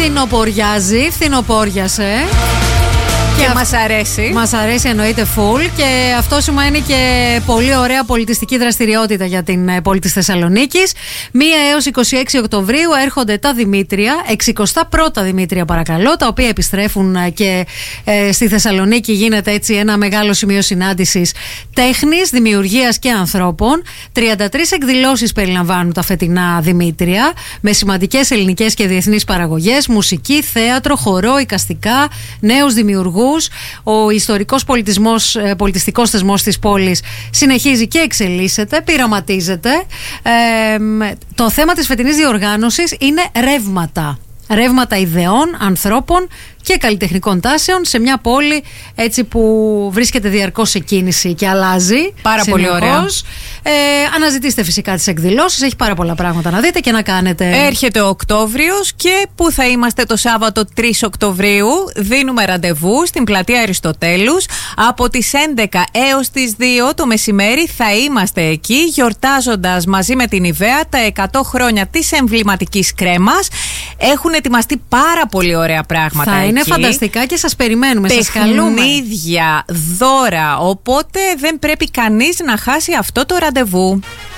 Φθινοποριάζει, φθινοπόριασε. Και μας αρέσει. Μας αρέσει, εννοείται full. Και αυτό σημαίνει και πολύ ωραία πολιτιστική δραστηριότητα για την πόλη της Θεσσαλονίκης. 1 έως 26 Οκτωβρίου έρχονται τα Δημήτρια, 61 Δημήτρια παρακαλώ, τα οποία επιστρέφουν και στη Θεσσαλονίκη γίνεται έτσι ένα μεγάλο σημείο συνάντησης τέχνης, δημιουργίας και ανθρώπων. 33 εκδηλώσεις περιλαμβάνουν τα φετινά Δημήτρια, με σημαντικές ελληνικές και διεθνείς παραγωγές, μουσική, θέατρο, χορό, εικαστικά, νέους δημιουργούς. Ο ιστορικός πολιτιστικός θεσμός της πόλης συνεχίζει και εξελίσσεται, πειραματίζεται. Το θέμα της φετινής διοργάνωσης είναι ρεύματα. Ρεύματα ιδεών, ανθρώπων και καλλιτεχνικών τάσεων σε μια πόλη έτσι που βρίσκεται διαρκώς σε κίνηση και αλλάζει. Πάρα πολύ ωραία. Αναζητήστε φυσικά τις εκδηλώσεις, έχει πάρα πολλά πράγματα να δείτε και να κάνετε. Έρχεται ο Οκτώβριος και που θα είμαστε το Σάββατο 3 Οκτωβρίου. Δίνουμε ραντεβού στην πλατεία Αριστοτέλους. Από τις 11 έως τις 2 το μεσημέρι θα είμαστε εκεί, γιορτάζοντας μαζί με την Ιβαία τα 100 χρόνια της εμβληματικής κρέμας. Έχουν ετοιμαστεί πάρα πολύ ωραία πράγματα. Θα είναι φανταστικά και σας περιμένουμε. Σας καλούμε. Παιχνίδια, δώρα. Οπότε δεν πρέπει κανείς να χάσει αυτό το ραντεβού.